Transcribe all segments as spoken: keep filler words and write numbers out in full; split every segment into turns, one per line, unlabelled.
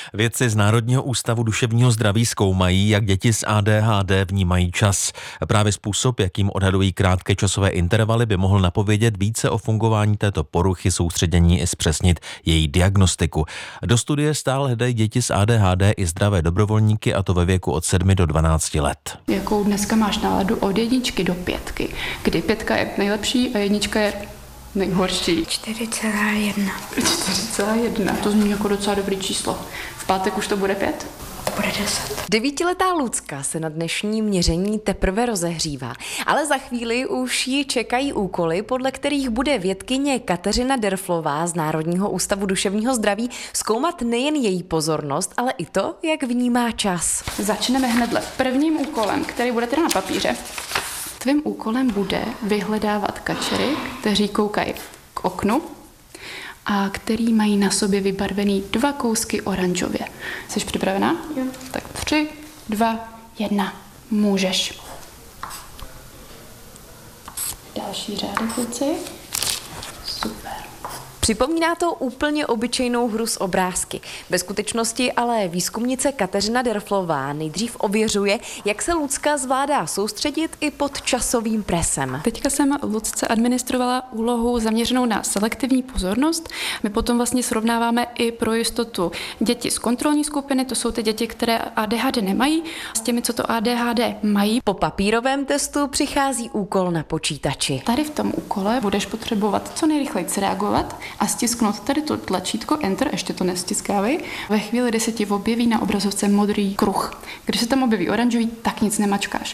Vědci z Národního ústavu duševního zdraví zkoumají, jak děti s A D H D vnímají čas. Právě způsob, jakým odhadují krátké časové intervaly, by mohl napovědět více o fungování této poruchy soustředění i zpřesnit její diagnostiku. Do studie stále hledají děti s A D H D i zdravé dobrovolníky, a to ve věku od sedmi do dvanácti let.
Jakou dneska máš náladu od jedničky do pětky, kdy pětka je nejlepší a jednička je nejhorší?
čtyři celá jedna.
čtyři celá jedna. To zní jako docela dobrý číslo. V pátek už to bude pět?
Bude deset.
Devítiletá Lucka se na dnešní měření teprve rozehřívá, ale za chvíli už ji čekají úkoly, podle kterých bude vědkyně Kateřina Derflová z Národního ústavu duševního zdraví zkoumat nejen její pozornost, ale i to, jak vnímá čas.
Začneme hnedle prvním úkolem, který bude teda na papíře. Tvým úkolem bude vyhledávat kačery, kteří koukají k oknu a který mají na sobě vybarvený dva kousky oranžově. Jsi připravená?
Jo.
Tak tři, dva, jedna. Můžeš. Další řádek, kluci. Super.
Připomíná to úplně obyčejnou hru s obrázky. Ve skutečnosti ale výzkumnice Kateřina Derflová nejdřív ověřuje, jak se Lucka zvládá soustředit i pod časovým presem.
Teďka jsem Lucce administrovala úlohu zaměřenou na selektivní pozornost. My potom vlastně srovnáváme i pro jistotu děti z kontrolní skupiny, to jsou ty děti, které A D H D nemají, s těmi, co to A D H D mají.
Po papírovém testu přichází úkol na počítači.
Tady v tom úkole budeš potřebovat co nejrychleji reagovat a stisknout tady to tlačítko Enter, ještě to nestiskávej, ve chvíli, kdy se ti objeví na obrazovce modrý kruh. Když se tam objeví oranžový, tak nic nemačkáš.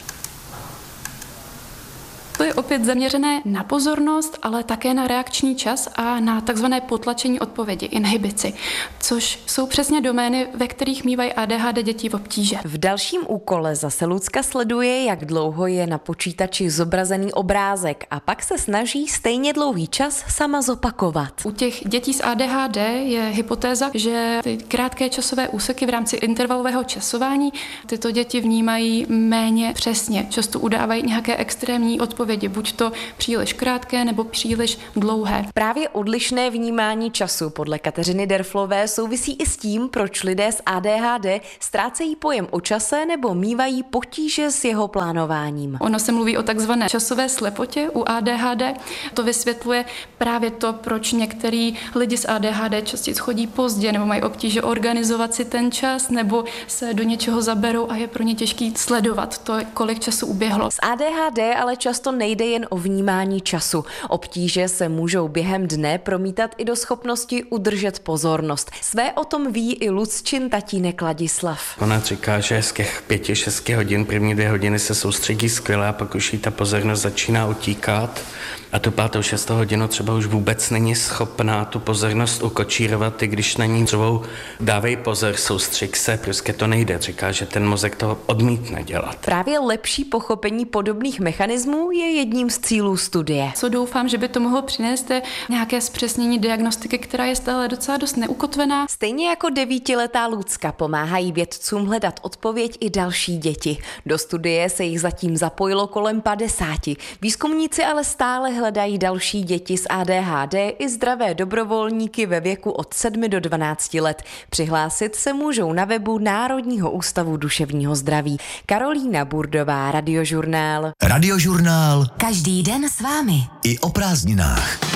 To je opět zaměřené na pozornost, ale také na reakční čas a na takzvané potlačení odpovědi, inhibici, což jsou přesně domény, ve kterých mívají A D H D děti v obtíže.
V dalším úkole zase Lucka sleduje, jak dlouho je na počítači zobrazený obrázek a pak se snaží stejně dlouhý čas sama zopakovat.
U těch dětí s A D H D je hypotéza, že ty krátké časové úseky v rámci intervalového časování tyto děti vnímají méně přesně. Často udávají nějaké extrémní odpovědi. Buď to příliš krátké nebo příliš dlouhé.
Právě odlišné vnímání času podle Kateřiny Derflové souvisí i s tím, proč lidé s A D H D ztrácejí pojem o čase nebo mívají potíže s jeho plánováním.
Ono se mluví o takzvané časové slepotě u A D H D. To vysvětluje právě to, proč některý lidi s A D H D častěji chodí pozdě nebo mají obtíže organizovat si ten čas nebo se do něčeho zaberou a je pro ně těžký sledovat to, kolik času uběhlo.
S A D H D ale často nejde jen o vnímání času. Obtíže se můžou během dne promítat i do schopnosti udržet pozornost. Své o tom ví i Lucčin tatínek Ladislav.
Ona říká, že z těch pěti, šesti hodin, první dvě hodiny se soustředí skvěle a pak už jí ta pozornost začíná utíkat. A tu pátou, šestou hodinu třeba už vůbec není schopná tu pozornost ukočírovat, i když na ní řvou dávej pozor, soustřiď se, prostě to nejde. Říká, že ten mozek to odmítne dělat.
Právě lepší pochopení podobných mechanismů je jedním z cílů studie.
Co doufám, že by to mohlo přinést, je nějaké zpřesnění diagnostiky, která je stále docela dost neukotvená.
Stejně jako devítiletá Lucka pomáhají vědcům hledat odpověď i další děti. Do studie se jich zatím zapojilo kolem padesáti. Výzkumníci ale stále hledají další děti s A D H D i zdravé dobrovolníky ve věku od sedmi do dvanácti let. Přihlásit se můžou na webu Národního ústavu duševního zdraví. Karolína Burdová, Radiožurnál.
Radiožurnál.
Každý den s vámi.
I o prázdninách.